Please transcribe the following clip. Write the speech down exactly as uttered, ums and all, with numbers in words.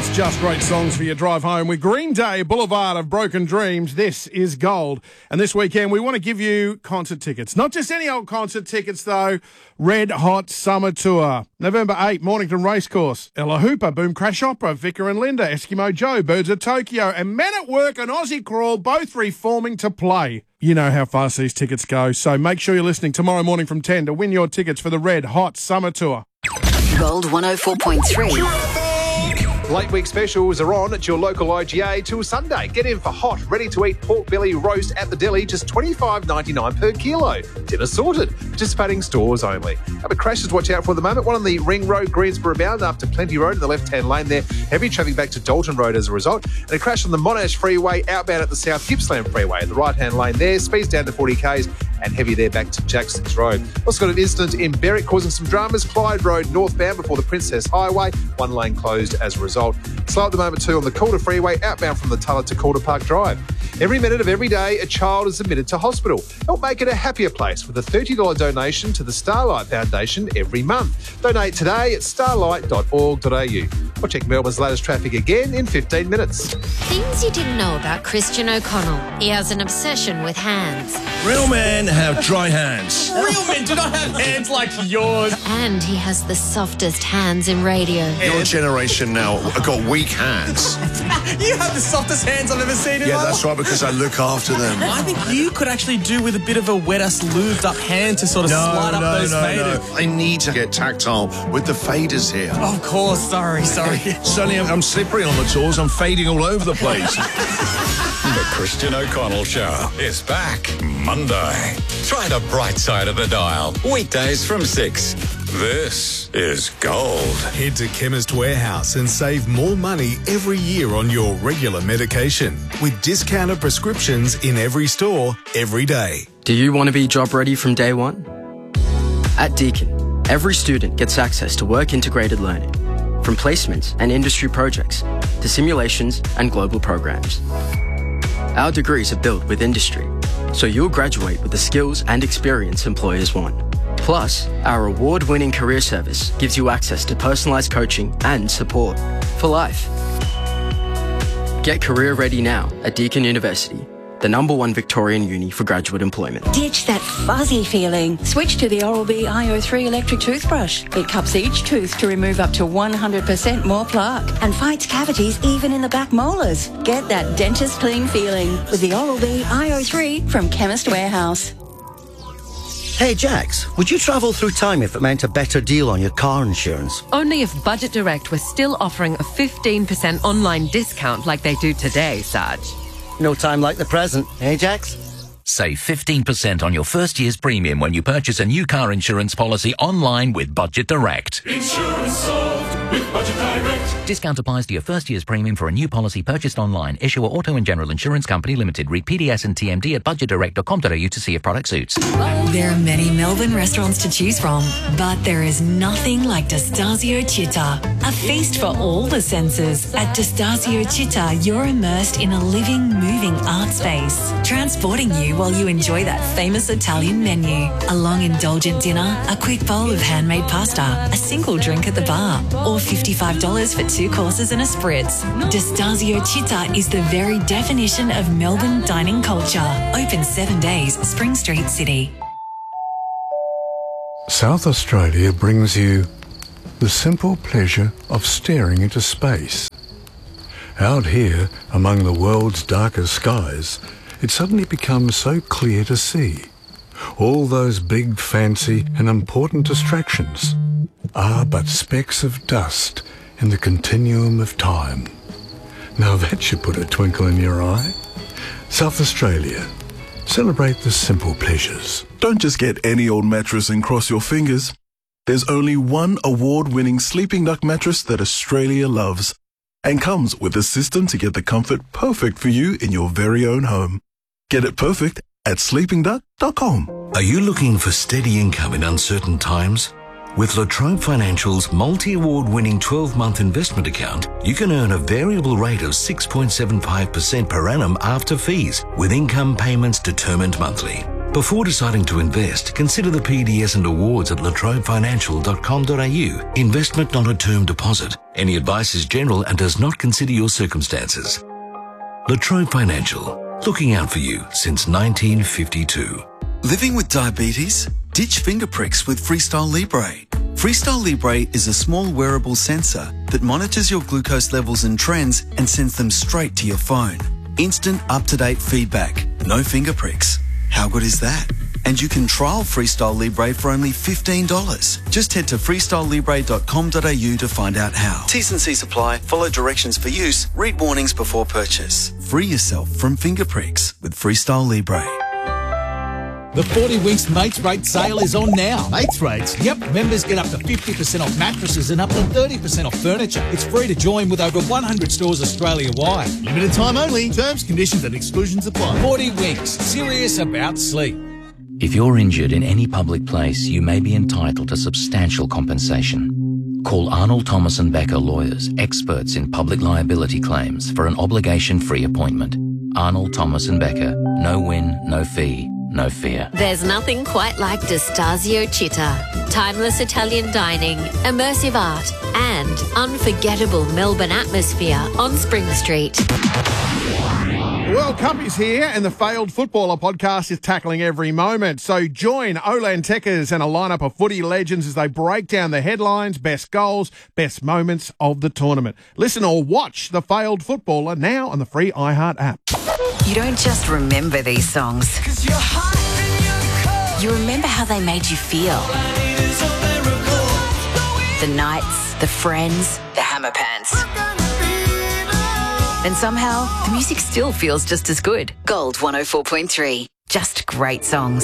It's just great songs for your drive home with Green Day, Boulevard of Broken Dreams. This is Gold. And this weekend, we want to give you concert tickets. Not just any old concert tickets, though. Red Hot Summer Tour. November eighth, Mornington Racecourse. Ella Hooper, Boom Crash Opera, Vicar and Linda, Eskimo Joe, Birds of Tokyo, and Men at Work and Aussie Crawl, both reforming to play. You know how fast these tickets go, so make sure you're listening tomorrow morning from ten to win your tickets for the Red Hot Summer Tour. Gold one oh four point three. Late week specials are on at your local I G A till Sunday. Get in for hot, ready-to-eat pork belly roast at the deli, just twenty-five ninety-nine per kilo. Dinner sorted. Participating stores only. Other crashes to watch out for at the moment. One on the Ring Road, Greensboro bound up to Plenty Road in the left-hand lane there. Heavy traffic back to Dalton Road as a result. And a crash on the Monash Freeway outbound at the South Gippsland Freeway. In the right-hand lane there. Speeds down to forty k's and heavy there back to Jackson's Road. Also got an incident in Berwick causing some dramas. Clyde Road northbound before the Princess Highway. One lane closed as a result. Slow at the moment too on the Calder Freeway outbound from the Tulla to Calder Park Drive. Every minute of every day, a child is admitted to hospital. Help make it a happier place with a thirty dollars donation to the Starlight Foundation every month. Donate today at starlight dot org dot a u. We'll check Melbourne's latest traffic again in fifteen minutes. Things you didn't know about Christian O'Connell. He has an obsession with hands. Real men have dry hands. Real men do not have hands like yours. And he has the softest hands in radio. Your generation now have got weak hands. You have the softest hands I've ever seen in Yeah, my that's life. right, because I look after them. I think you could actually do with a bit of a wetter, lubed up hand to sort of No, slide up no, those no, faders. no. I need to get tactile with the faders here. Of course, sorry, sorry. Suddenly I'm, I'm slippery on the tools. I'm fading all over the place. The Christian O'Connell Show is back Monday. Try the bright side of the dial. Weekdays from six. This is Gold. Head to Chemist Warehouse and save more money every year on your regular medication with discounted prescriptions in every store, every day. Do you want to be job ready from day one? At Deakin, every student gets access to work-integrated learning, from placements and industry projects to simulations and global programs. Our degrees are built with industry, so you'll graduate with the skills and experience employers want. Plus, our award-winning career service gives you access to personalised coaching and support for life. Get career ready now at Deakin University, the number one Victorian uni for graduate employment. Ditch that fuzzy feeling. Switch to the Oral-B I O three electric toothbrush. It cups each tooth to remove up to one hundred percent more plaque and fights cavities even in the back molars. Get that dentist clean feeling with the Oral-B I O three from Chemist Warehouse. Hey Jax, would you travel through time if it meant a better deal on your car insurance? Only if Budget Direct was still offering a fifteen percent online discount like they do today, Sarge. No time like the present, eh Jax? Save fifteen percent on your first year's premium when you purchase a new car insurance policy online with Budget Direct. Insurance solved with Budget Direct. Discount applies to your first year's premium for a new policy purchased online. Issuer Auto and General Insurance Company Limited. Read P D S and T M D at budget direct dot com dot a u to see if product suits. There are many Melbourne restaurants to choose from, but there is nothing like Destasio Città. A feast for all the senses. At Destasio Città, you're immersed in a living, moving art space, transporting you while you enjoy that famous Italian menu. A long, indulgent dinner, a quick bowl of handmade pasta, a single drink at the bar, or fifty-five dollars for two courses and a spritz. Destasio Città is the very definition of Melbourne dining culture. Open seven days, Spring Street, City. South Australia brings you the simple pleasure of staring into space. Out here, among the world's darkest skies, it suddenly becomes so clear to see. All those big, fancy and important distractions are but specks of dust in the continuum of time. Now that should put a twinkle in your eye. South Australia. Celebrate the simple pleasures. Don't just get any old mattress and cross your fingers. There's only one award-winning Sleeping Duck mattress that Australia loves and comes with a system to get the comfort perfect for you in your very own home. Get it perfect at sleeping duck dot com. Are you looking for steady income in uncertain times? With La Trobe Financial's multi-award winning twelve-month investment account, you can earn a variable rate of six point seven five percent per annum after fees, with income payments determined monthly. Before deciding to invest, consider the P D S and awards at latrobe financial dot com dot a u. Investment not a term deposit. Any advice is general and does not consider your circumstances. Latrobe Financial, looking out for you since nineteen fifty-two. Living with diabetes? Ditch finger pricks with Freestyle Libre. Freestyle Libre is a small wearable sensor that monitors your glucose levels and trends and sends them straight to your phone. Instant up-to-date feedback. No finger pricks. How good is that? And you can trial Freestyle Libre for only fifteen dollars. Just head to freestyle libre dot com dot a u to find out how. T's and C's apply. Follow directions for use. Read warnings before purchase. Free yourself from finger pricks with Freestyle Libre. The forty Winks Mates Rate sale is on now. Mates Rates? Yep, members get up to fifty percent off mattresses and up to thirty percent off furniture. It's free to join with over one hundred stores Australia-wide. Limited time only. Terms, conditions and exclusions apply. forty Winks. Serious about sleep. If you're injured in any public place, you may be entitled to substantial compensation. Call Arnold Thomas and Becker Lawyers, experts in public liability claims, for an obligation-free appointment. Arnold Thomas and Becker. No win, no fee. No fear. There's nothing quite like Destasio Città. Timeless Italian dining, immersive art, and unforgettable Melbourne atmosphere on Spring Street. The World Cup is here and the Failed Footballer podcast is tackling every moment. So join Olan Tekkers and a lineup of footy legends as they break down the headlines, best goals, best moments of the tournament. Listen or watch The Failed Footballer now on the free iHeart app. You don't just remember these songs. You remember how they made you feel. The nights, the friends, the hammer pants. And somehow, the music still feels just as good. Gold one oh four point three. Just great songs.